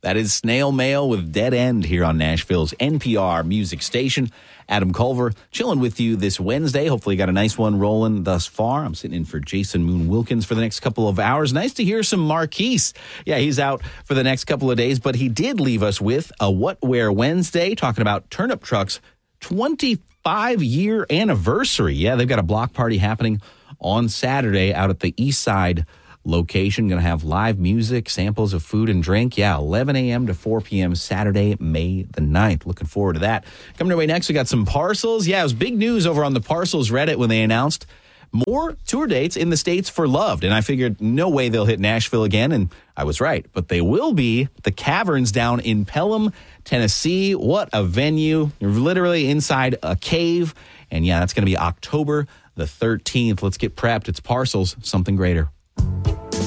That is Snail Mail with Dead End here on Nashville's NPR music station. Adam Culver chilling with you this Wednesday. Hopefully you got a nice one rolling thus far. I'm sitting in for Jason Moon Wilkins for the next couple of hours. Nice to hear some Marquise. Yeah, he's out for the next couple of days, but he did leave us with a What Wear Wednesday, talking about Turnip Truck's 25-year anniversary. Yeah, they've got a block party happening on Saturday out at the East Side location. Going to have live music, samples of food and drink. Yeah, 11 a.m. to 4 p.m. Saturday, May the 9th. Looking forward to that. Coming our way next, we got some Parcels. Yeah, it was big news over on the Parcels Reddit when they announced more tour dates in the States for Loved. And I figured no way they'll hit Nashville again. And I was right. But they will be the Caverns down in Pelham, Tennessee. What a venue. You're literally inside a cave. And yeah, that's going to be October the 13th. Let's get prepped. It's Parcels, Something Greater.